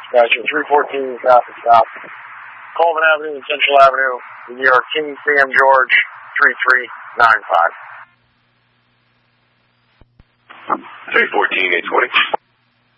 Gotcha. 314 south and south. Colvin Avenue and Central Avenue, New York, King Sam George, 3395. 314-820.